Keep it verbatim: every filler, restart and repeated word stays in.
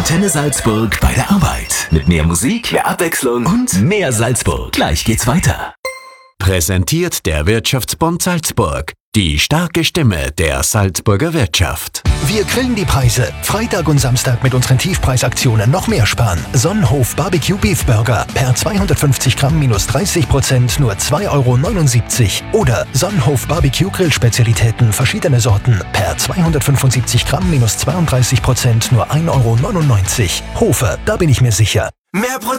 Antenne Salzburg bei der Arbeit. Mit mehr Musik, mehr Abwechslung und mehr Salzburg. Gleich geht's weiter. Präsentiert der Wirtschaftsbund Salzburg. Die starke Stimme der Salzburger Wirtschaft. Wir grillen die Preise. Freitag und Samstag mit unseren Tiefpreisaktionen noch mehr sparen. Sonnenhof Barbecue Beef Burger per zweihundertfünfzig Gramm minus dreißig Prozent nur zwei Euro neunundsiebzig. Oder Sonnenhof Barbecue Grillspezialitäten verschiedene Sorten per zweihundertfünfundsiebzig Gramm minus zweiunddreißig Prozent nur ein Euro neunundneunzig. Hofer, da bin ich mir sicher. Mehr Prozent